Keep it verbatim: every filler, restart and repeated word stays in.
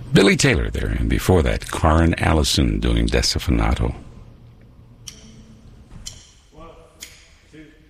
Billy Taylor there, and before that, Karen Allison doing Desafinato. One, two,